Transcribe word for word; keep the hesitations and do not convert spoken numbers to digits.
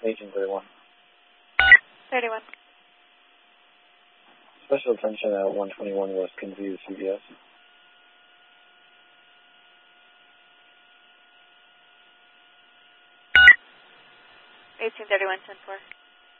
eighteen thirty-one. thirty-one. Special attention at one twenty-one West Kinsey, C B S. eighteen thirty-one, ten four.